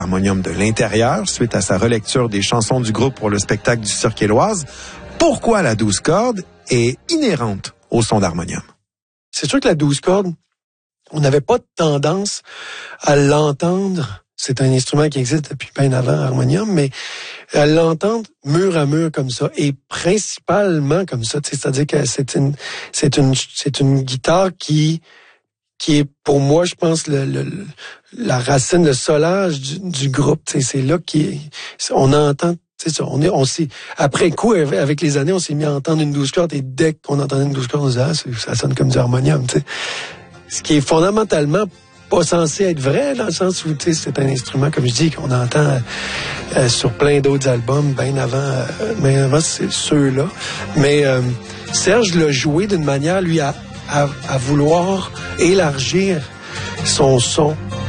Harmonium de l'intérieur suite à sa relecture des chansons du groupe pour le spectacle du Cirque Éloise. Pourquoi la 12 cordes est inhérente au son d'harmonium? C'est sûr que la 12 cordes, on n'avait pas de tendance à l'entendre. C'est un instrument qui existe depuis bien avant harmonium, mais à l'entendre mur à mur comme ça, et principalement comme ça. C'est-à-dire que c'est une guitare qui est pour moi, je pense, la racine, le solage du groupe. C'est là on entend. C'est ça. On s'est, après coup, avec les années, on s'est mis à entendre une 12 cordes, et dès qu'on entendait une 12 cordes, on disait, ça sonne comme du harmonium, tu sais. Ce qui est fondamentalement pas censé être vrai, dans le sens où, tu sais, c'est un instrument, comme je dis, qu'on entend sur plein d'autres albums, bien avant ceux-là. Mais Serge l'a joué d'une manière, lui, à vouloir élargir son son